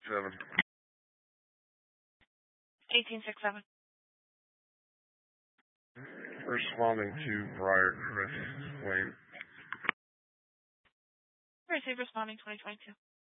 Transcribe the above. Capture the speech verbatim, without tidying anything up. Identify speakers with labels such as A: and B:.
A: Seven.
B: eighteen six seven.
A: Responding to Briar Chris Wayne.
B: Receive responding twenty twenty-two.